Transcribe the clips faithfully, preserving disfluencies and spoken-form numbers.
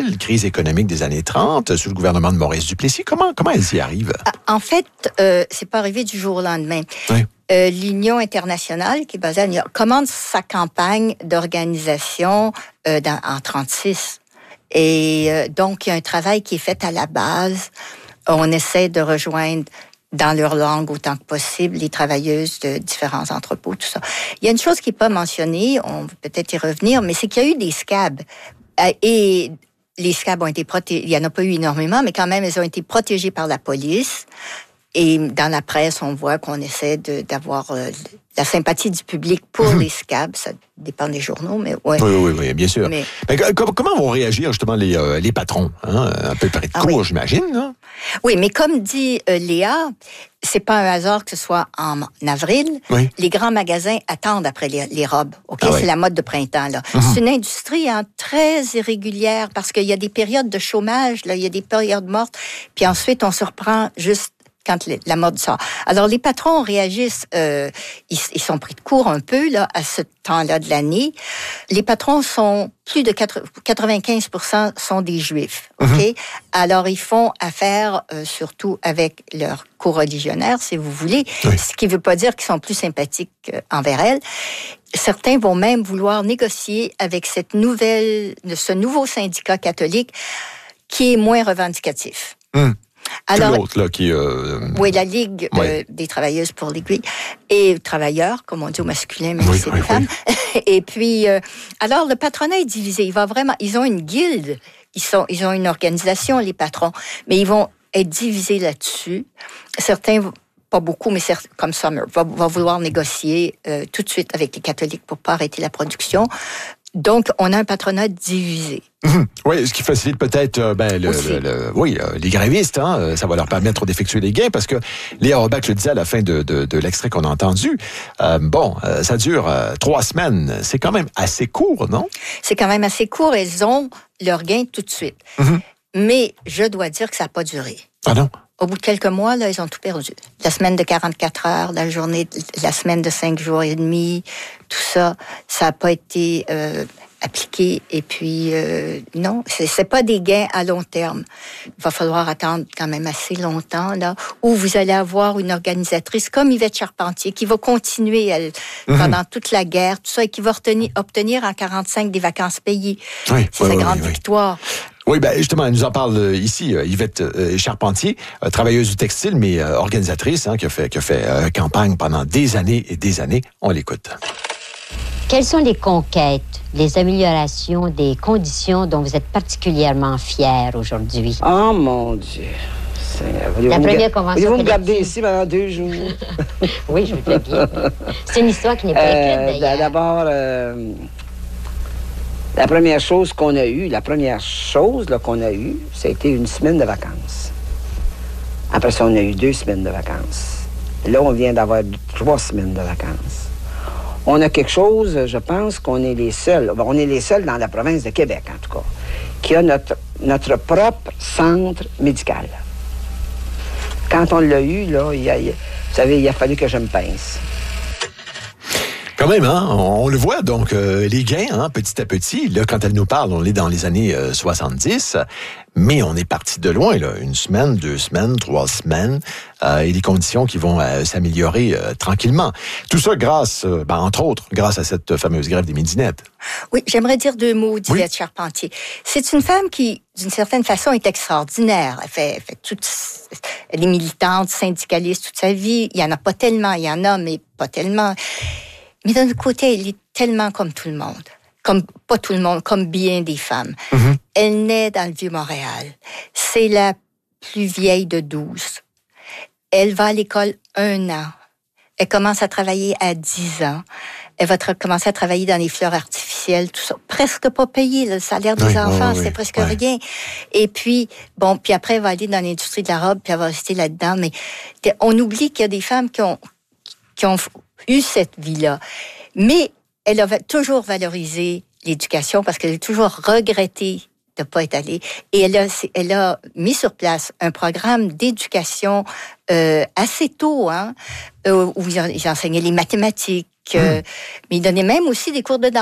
difficile, crise économique des années trente, sous le gouvernement de Maurice Duplessis. Comment, comment elles y arrivent? En fait, euh, c'est pas arrivé du jour au lendemain. Oui. Euh, L'Union internationale, qui est basée à New York, commence sa campagne d'organisation euh, dans, en trente-six. Et euh, donc, il y a un travail qui est fait à la base. On essaie de rejoindre dans leur langue autant que possible les travailleuses de différents entrepôts, tout ça. Il y a une chose qui n'est pas mentionnée, on va peut-être y revenir, mais c'est qu'il y a eu des scabs. Euh, et les scabs ont été protégés, il n'y en a pas eu énormément, mais quand même, elles ont été protégées par la police. Et dans la presse, on voit qu'on essaie de, d'avoir euh, la sympathie du public pour mmh. les scabs. Ça dépend des journaux, mais ouais. Oui, oui, oui, bien sûr. Mais, mais comment, comment vont réagir justement les, euh, les patrons? Hein? Un peu près de cours, ah, oui. j'imagine. Là. Oui, mais comme dit euh, Léa, c'est pas un hasard que ce soit en avril. Oui. Les grands magasins attendent après les, les robes. Ok, ah, c'est oui. la mode de printemps là. Mmh. C'est une industrie hein, très irrégulière parce qu'il y a des périodes de chômage, là, il y a des périodes mortes, puis ensuite on se reprend juste quand la mode sort. Alors, les patrons réagissent, euh, ils, ils sont pris de court un peu là à ce temps-là de l'année. Les patrons sont, plus de quatre-vingt-quinze pour cent sont des Juifs, OK? Mm-hmm. Alors, ils font affaire euh, surtout avec leurs coreligionnaires, si vous voulez, oui. ce qui ne veut pas dire qu'ils sont plus sympathiques euh, envers elles. Certains vont même vouloir négocier avec cette nouvelle, ce nouveau syndicat catholique qui est moins revendicatif. Mm. Alors, l'autre, là, qui... Euh... Oui, la Ligue oui. euh, des travailleuses pour l'aiguille. Et travailleurs, comme on dit au masculin, même oui, si c'est oui, des femmes. Oui. Et puis, euh, alors, le patronat est divisé. Il va vraiment... Ils ont une guilde. Ils, sont, ils ont une organisation, les patrons. Mais ils vont être divisés là-dessus. Certains... Pas beaucoup, mais certes, comme Summer, va, va vouloir négocier euh, tout de suite avec les catholiques pour pas arrêter la production. Donc, on a un patronat divisé. Mmh. Oui, ce qui facilite peut-être euh, ben, le, le, le, oui, euh, les grévistes. Hein, ça va leur permettre d'effectuer des gains parce que Léa Orbach le disait à la fin de, de, de l'extrait qu'on a entendu. Euh, bon, euh, ça dure euh, trois semaines. C'est quand même assez court, non? C'est quand même assez court. Elles ont leur gain tout de suite. Mmh. Mais je dois dire que ça n'a pas duré. Ah non? Au bout de quelques mois, là, ils ont tout perdu. La semaine de quarante-quatre heures, la journée, la semaine de cinq jours et demi, tout ça, ça n'a pas été euh, appliqué. Et puis, euh, non, c'est, c'est pas des gains à long terme. Il va falloir attendre quand même assez longtemps, là, où vous allez avoir une organisatrice comme Yvette Charpentier qui va continuer elle, mmh. pendant toute la guerre, tout ça, et qui va retenir, obtenir en quarante-cinq des vacances payées. Oui, c'est oui, sa oui, grande oui. victoire. Oui, ben justement, elle nous en parle ici, Yvette Charpentier, travailleuse du textile, mais organisatrice, hein, qui a fait, qui a fait euh, campagne pendant des années et des années. On l'écoute. Quelles sont les conquêtes, les améliorations des conditions dont vous êtes particulièrement fiers aujourd'hui? Oh mon Dieu! La première convention Voulez-vous me garder ici pendant deux jours? Oui, je vous le bien. C'est une histoire qui n'est pas euh, écrite, d'ailleurs. D'abord... Euh... La première chose qu'on a eue, la première chose là, qu'on a eue, ça a été une semaine de vacances. Après ça, on a eu deux semaines de vacances. Là, on vient d'avoir trois semaines de vacances. On a quelque chose, je pense qu'on est les seuls, on est les seuls dans la province de Québec, en tout cas, qui a notre, notre propre centre médical. Quand on l'a eu, là, il a, il, vous savez, il a fallu que je me pince. Quand même, hein, on, on le voit, donc, euh, les gains, hein, petit à petit. Là, quand elle nous parle, on est dans les années euh, soixante-dix, mais on est parti de loin, là. Une semaine, deux semaines, trois semaines, euh, et des conditions qui vont euh, s'améliorer euh, tranquillement. Tout ça grâce, euh, ben, entre autres, grâce à cette fameuse grève des midinettes. Oui, j'aimerais dire deux mots d'Yvette oui. Charpentier. C'est une femme qui, d'une certaine façon, est extraordinaire. Elle fait, elle fait toute, elle est militante, syndicaliste toute sa vie. Il y en a pas tellement, il y en a, mais pas tellement. Mais d'un autre côté, elle est tellement comme tout le monde. Comme, pas tout le monde, comme bien des femmes. Mm-hmm. Elle naît dans le Vieux-Montréal. C'est la plus vieille de douze. Elle va à l'école un an. Elle commence à travailler à dix ans. Elle va tra- commencer à travailler dans les fleurs artificielles, tout ça. Presque pas payé, là, le salaire des oui, enfants, oui, c'est oui, presque oui. rien. Et puis, bon, puis après, elle va aller dans l'industrie de la robe, puis elle va rester là-dedans. Mais on oublie qu'il y a des femmes qui ont, qui ont eu cette vie-là. Mais elle a toujours valorisé l'éducation parce qu'elle a toujours regretté de ne pas être allée. Et elle a, elle a mis sur place un programme d'éducation euh, assez tôt, hein, où ils enseignaient les mathématiques, euh, mmh. mais ils donnaient même aussi des cours de danse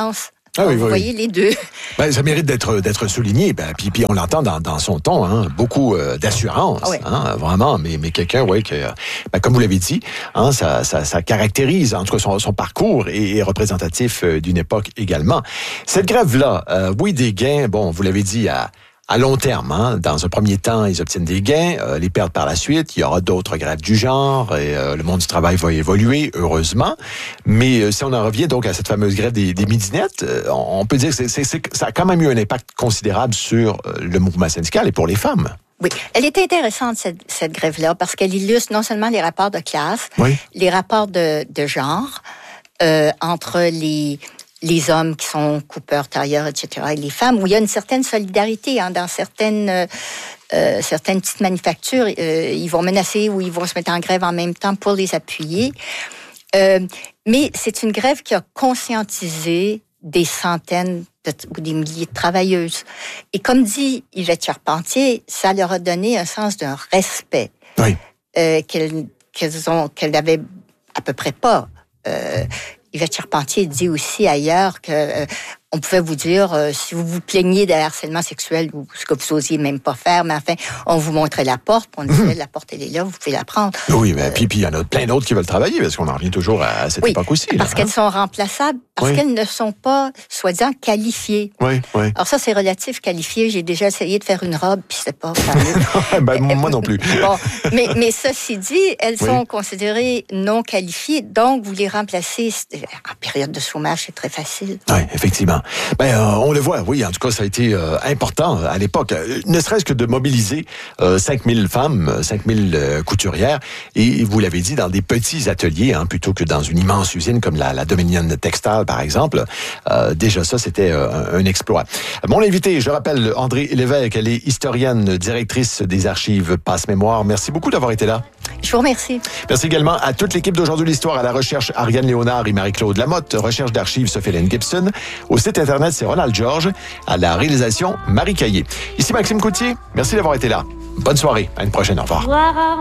Ah oui, vous oui, voyez oui. les deux. Ben, ça mérite d'être d'être souligné. Ben, puis, puis on l'entend dans, dans son ton, hein, beaucoup euh, d'assurance, Ah oui. hein, vraiment. Mais, mais quelqu'un, oui, que, ben, comme vous l'avez dit, hein, ça, ça, ça caractérise, en tout cas, son, son parcours est, est représentatif euh, d'une époque également. Cette grève-là, euh, oui, des gains, bon, vous l'avez dit, à à long terme. Hein. Dans un premier temps, ils obtiennent des gains, euh, les perdent par la suite. Il y aura d'autres grèves du genre et euh, le monde du travail va évoluer, heureusement. Mais euh, si on en revient donc à cette fameuse grève des, des midinettes, euh, on peut dire que c'est, c'est, c'est, ça a quand même eu un impact considérable sur euh, le mouvement syndical et pour les femmes. Oui, elle est intéressante, cette, cette grève-là, parce qu'elle illustre non seulement les rapports de classe, Oui. les rapports de, de genre euh, entre les... les hommes qui sont coupeurs, tailleurs, et cetera, et les femmes, où il y a une certaine solidarité hein, dans certaines, euh, certaines petites manufactures. Euh, ils vont menacer ou ils vont se mettre en grève en même temps pour les appuyer. Euh, mais c'est une grève qui a conscientisé des centaines de, ou des milliers de travailleuses. Et comme dit Yvette Charpentier, ça leur a donné un sens d'un respect Oui. euh, qu'elles, qu'elles ont, qu'elles n'avaient à peu près pas. Euh, Yvette Charpentier dit aussi ailleurs que euh, on pouvait vous dire euh, si vous vous plaignez de harcèlement sexuel ou ce que vous osiez même pas faire, mais enfin on vous montrait la porte, on disait mmh. la porte elle est là, vous pouvez la prendre. Oui, mais euh, puis puis il y en a plein d'autres qui veulent travailler parce qu'on en revient toujours à, à cette oui, époque aussi. Parce là, qu'elles hein? sont remplaçables, parce oui. qu'elles ne sont pas soi-disant qualifiées. Oui, oui. Alors ça c'est relatif qualifié. J'ai déjà essayé de faire une robe puis c'est pas fameux. ben, moi non plus. Bon, mais mais ceci dit, elles oui. sont considérées non qualifiées, donc vous les remplacez en période de chômage, c'est très facile. Oui, effectivement. Ben, euh, on le voit, oui, en tout cas, ça a été euh, important à l'époque, euh, ne serait-ce que de mobiliser euh, cinq mille femmes, cinq mille euh, couturières, et vous l'avez dit, dans des petits ateliers, hein, plutôt que dans une immense usine comme la, la Dominion Textile, par exemple. Euh, déjà ça, c'était euh, un, un exploit. Mon invité, je rappelle, André Lévesque, elle est historienne, directrice des archives Passe-Mémoire. Merci beaucoup d'avoir été là. Je vous remercie. Merci également à toute l'équipe d'Aujourd'hui l'Histoire, à la recherche Ariane Léonard et Marie-Claude Lamotte, recherche d'archives Sophie-Hélène Gibson, au site internet c'est Ronald Georges, à la réalisation Marie Caillé. Ici Maxime Coutier, merci d'avoir été là. Bonne soirée, à une prochaine, au revoir.